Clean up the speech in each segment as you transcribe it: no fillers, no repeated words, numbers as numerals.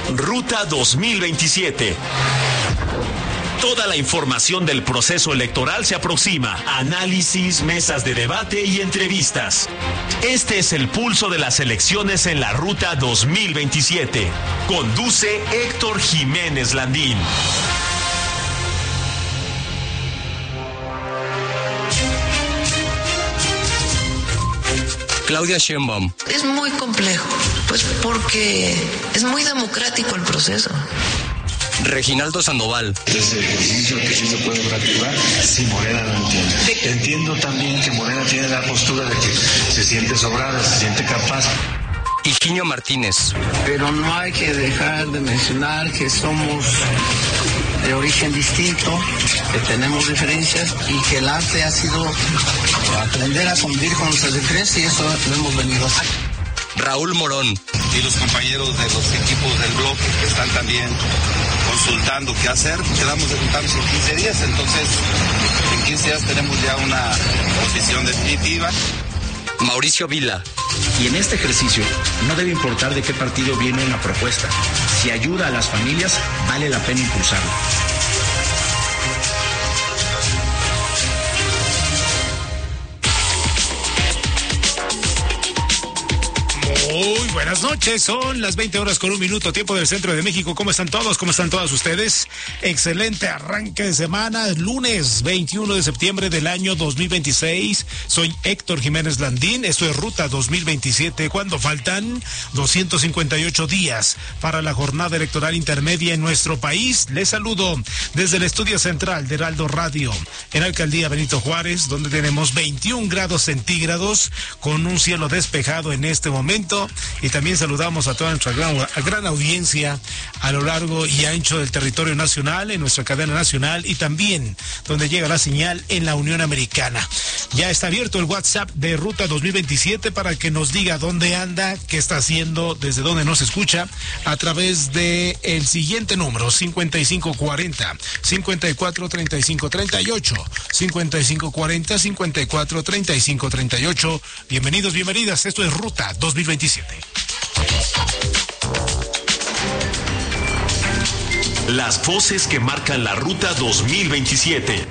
Ruta 2027. Toda la información del proceso electoral se aproxima. Análisis, mesas de debate y entrevistas. Este es el pulso de las elecciones en la Ruta 2027. Conduce Héctor Jiménez Landín. Claudia Sheinbaum. Es muy complejo, pues porque es muy democrático el proceso. Reginaldo Sandoval. Es el ejercicio que sí se puede fracturar si Morena lo entiende. Entiendo también que Morena tiene la postura de que se siente sobrada, se siente capaz. Higinio Martínez. Pero no hay que dejar de mencionar que somos de origen distinto, que tenemos diferencias y que el arte ha sido aprender a convivir con nuestras diferencias y eso lo hemos venido a hacer. Raúl Morón. Y los compañeros de los equipos del bloque que están también consultando qué hacer, quedamos de juntarnos en 15 días, entonces en 15 días tenemos ya una posición definitiva. Mauricio Vila. Y en este ejercicio no debe importar de qué partido viene la propuesta. Si ayuda a las familias, vale la pena impulsarlo. Muy buenas noches, son las 20:01, tiempo del centro de México. ¿Cómo están todos? ¿Cómo están todas ustedes? Excelente arranque de semana, lunes 21 de septiembre del año 2026. Soy Héctor Jiménez Landín, esto es Ruta 2027, cuando faltan 258 días para la jornada electoral intermedia en nuestro país. Les saludo desde el estudio central de Heraldo Radio, en Alcaldía Benito Juárez, donde tenemos 21 grados centígrados, con un cielo despejado en este momento. Y también saludamos a toda nuestra gran audiencia a lo largo y ancho del territorio nacional, en nuestra cadena nacional y también donde llega la señal en la Unión Americana. Ya está abierto el WhatsApp de Ruta 2027 para que nos diga dónde anda, qué está haciendo, desde dónde nos escucha, a través de el siguiente número: 5540 54 35 38, 5540 54 35 38. Bienvenidos, bienvenidas, esto es Ruta 2027. Las voces que marcan la Ruta 2027.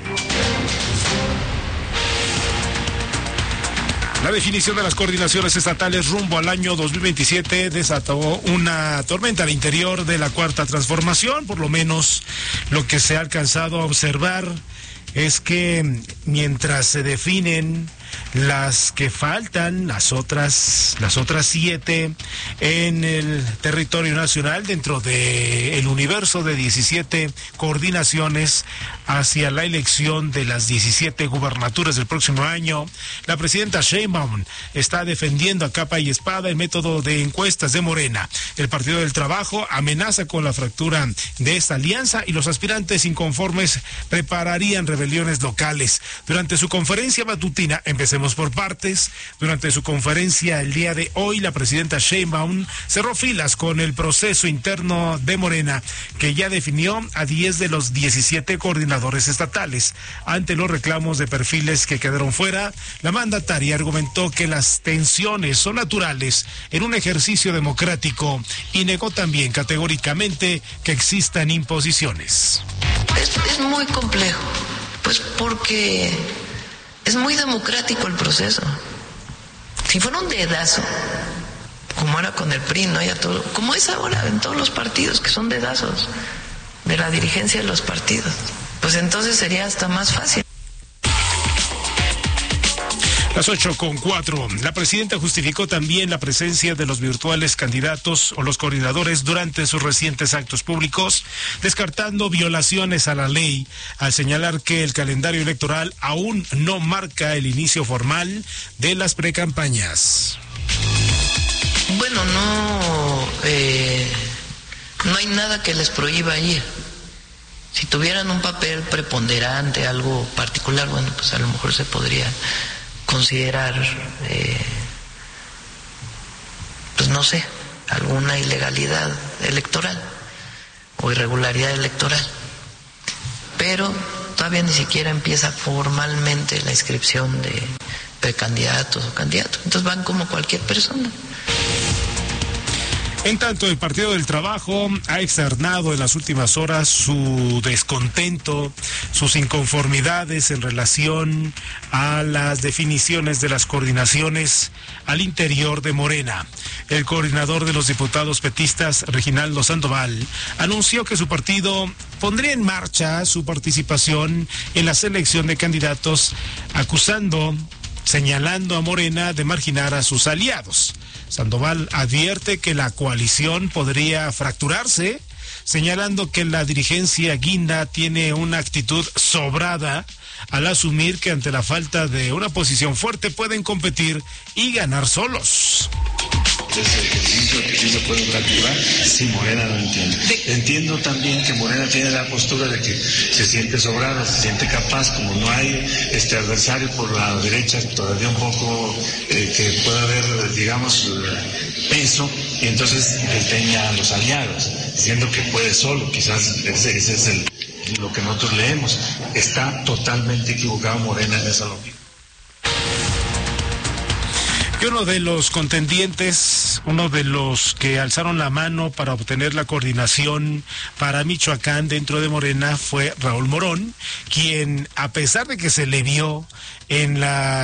La definición de las coordinaciones estatales rumbo al año 2027 desató una tormenta al interior de la Cuarta Transformación. Por lo menos lo que se ha alcanzado a observar es que mientras se definen las que faltan, las otras 7 en el territorio nacional, dentro de el universo de 17 coordinaciones hacia la elección de las 17 gubernaturas del próximo año, la presidenta Sheinbaum está defendiendo a capa y espada el método de encuestas de Morena. El Partido del Trabajo amenaza con la fractura de esta alianza y los aspirantes inconformes prepararían rebeliones locales. Durante su conferencia matutina, empecemos por partes. Durante su conferencia el día de hoy, la presidenta Sheinbaum cerró filas con el proceso interno de Morena, que ya definió a 10 de los 17 coordinadores estatales. Ante los reclamos de perfiles que quedaron fuera, la mandataria argumentó que las tensiones son naturales en un ejercicio democrático y negó también categóricamente que existan imposiciones. Es muy complejo, pues porque es muy democrático el proceso. Si fuera un dedazo, como era con el PRI, ¿no? Ya todo, como es ahora en todos los partidos, que son dedazos de la dirigencia de los partidos, pues entonces sería hasta más fácil. Las 8:04. La presidenta justificó también la presencia de los virtuales candidatos o los coordinadores durante sus recientes actos públicos, descartando violaciones a la ley, al señalar que el calendario electoral aún no marca el inicio formal de las precampañas. Bueno, no hay nada que les prohíba ir. Si tuvieran un papel preponderante, algo particular, bueno, pues a lo mejor se podría considerar, pues no sé, alguna ilegalidad electoral o irregularidad electoral. Pero todavía ni siquiera empieza formalmente la inscripción de precandidatos o candidatos. Entonces van como cualquier persona. En tanto, el Partido del Trabajo ha externado en las últimas horas su descontento, sus inconformidades en relación a las definiciones de las coordinaciones al interior de Morena. El coordinador de los diputados petistas, Reginaldo Sandoval, anunció que su partido pondría en marcha su participación en la selección de candidatos, señalando a Morena de marginar a sus aliados. Sandoval advierte que la coalición podría fracturarse, señalando que la dirigencia guinda tiene una actitud sobrada al asumir que ante la falta de una posición fuerte pueden competir y ganar solos. Ese ejercicio que sí se puede fracturar si Morena lo entiende. Entiendo también que Morena tiene la postura de que se siente sobrada, se siente capaz, como no hay adversario por la derecha, todavía un poco que pueda haber, digamos, peso, y entonces detenga a los aliados, diciendo que puede solo. Quizás ese es lo que nosotros leemos. Está totalmente equivocado Morena en esa lógica. Y uno de los contendientes, uno de los que alzaron la mano para obtener la coordinación para Michoacán dentro de Morena fue Raúl Morón, quien, a pesar de que se le vio en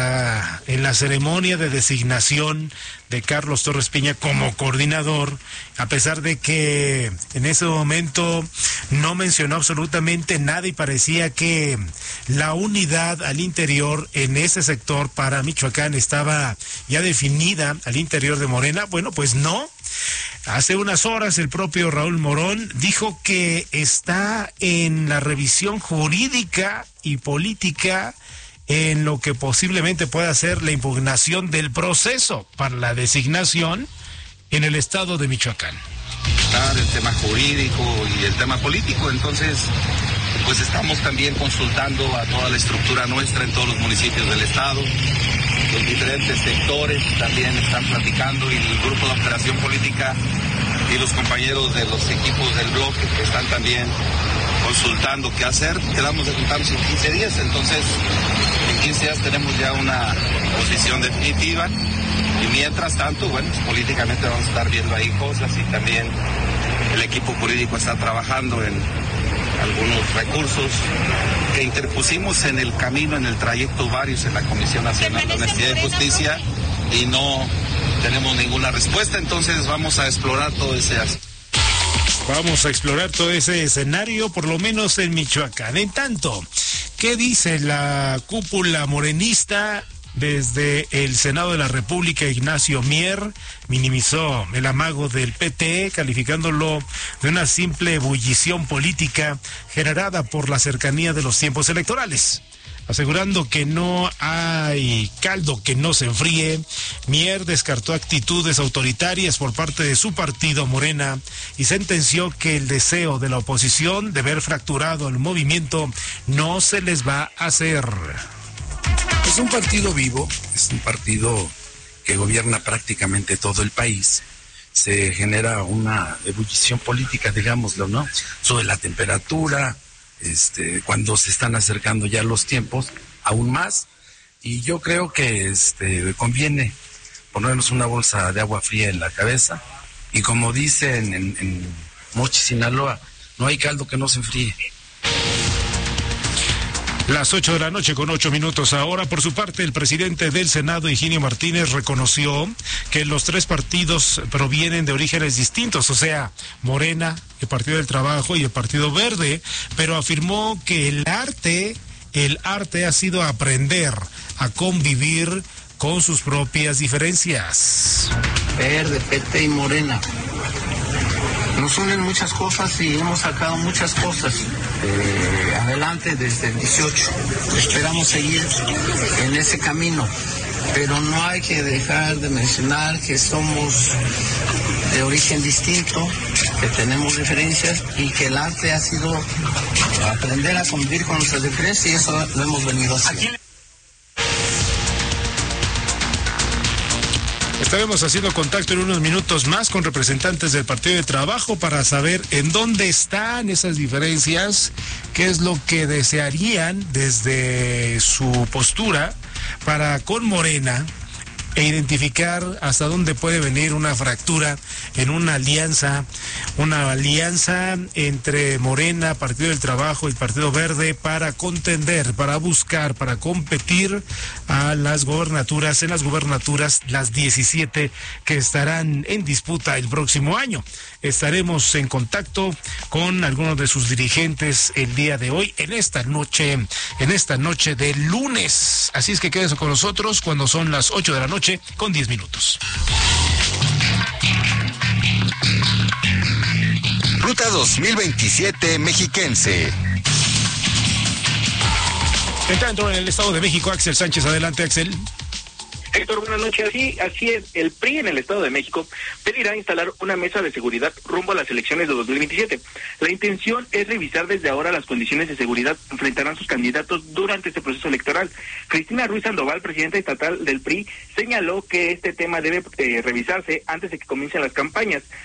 la ceremonia de designación de Carlos Torres Piña como coordinador, a pesar de que en ese momento no mencionó absolutamente nada y parecía que la unidad al interior en ese sector para Michoacán estaba ya definida al interior de Morena, bueno, pues no. Hace unas horas el propio Raúl Morón dijo que está en la revisión jurídica y política en lo que posiblemente pueda ser la impugnación del proceso para la designación en el estado de Michoacán. El tema jurídico y el tema político, entonces pues estamos también consultando a toda la estructura nuestra en todos los municipios del estado. Los diferentes sectores también están platicando, y el grupo de operación política y los compañeros de los equipos del bloque que están también consultando qué hacer. Quedamos de juntarnos en 15 días, entonces en 15 días tenemos ya una posición definitiva, y mientras tanto, bueno, pues, políticamente vamos a estar viendo ahí cosas, y también el equipo jurídico está trabajando en algunos recursos que interpusimos en el camino, en el trayecto varios en la Comisión Nacional de Honestidad y Justicia, y no tenemos ninguna respuesta, entonces vamos a explorar todo ese aspecto. Vamos a explorar todo ese escenario, por lo menos en Michoacán. En tanto, ¿qué dice la cúpula morenista? Desde el Senado de la República, Ignacio Mier minimizó el amago del PT, calificándolo de una simple ebullición política generada por la cercanía de los tiempos electorales. Asegurando que no hay caldo que no se enfríe, Mier descartó actitudes autoritarias por parte de su partido Morena y sentenció que el deseo de la oposición de ver fracturado el movimiento no se les va a hacer. Es un partido vivo, es un partido que gobierna prácticamente todo el país. Se genera una ebullición política, digámoslo, ¿no? Sube la temperatura, cuando se están acercando ya los tiempos, aún más. Y yo creo que conviene ponernos una bolsa de agua fría en la cabeza. Y como dicen en Mochi, Sinaloa, no hay caldo que no se enfríe. Las 8 de la noche con 8 minutos ahora. Por su parte, el presidente del Senado, Higinio Martínez, reconoció que los tres partidos provienen de orígenes distintos, o sea, Morena, el Partido del Trabajo y el Partido Verde, pero afirmó que el arte ha sido aprender a convivir con sus propias diferencias. Verde, PT y Morena. Nos unen muchas cosas y hemos sacado muchas cosas adelante desde el 18. Esperamos seguir en ese camino, pero no hay que dejar de mencionar que somos de origen distinto, que tenemos diferencias y que el arte ha sido aprender a convivir con nuestras diferencias, y eso lo hemos venido haciendo. Estaremos haciendo contacto en unos minutos más con representantes del Partido de Trabajo para saber en dónde están esas diferencias, qué es lo que desearían desde su postura para con Morena e identificar hasta dónde puede venir una fractura en una alianza entre Morena, Partido del Trabajo y Partido Verde para contender, para buscar, para competir a las gobernaturas, las 17 que estarán en disputa el próximo año. Estaremos en contacto con algunos de sus dirigentes el día de hoy, en esta noche de lunes. Así es que quédense con nosotros cuando son las 8 de la noche con 10 minutos. Ruta 2027 Mexiquense. Entrando en el Estado de México, Axel Sánchez, adelante, Axel. Héctor, buenas noches. Así es. El PRI en el Estado de México pedirá instalar una mesa de seguridad rumbo a las elecciones de 2027. La intención es revisar desde ahora las condiciones de seguridad que enfrentarán sus candidatos durante este proceso electoral. Cristina Ruiz Sandoval, presidenta estatal del PRI, señaló que este tema debe revisarse antes de que comiencen las campañas.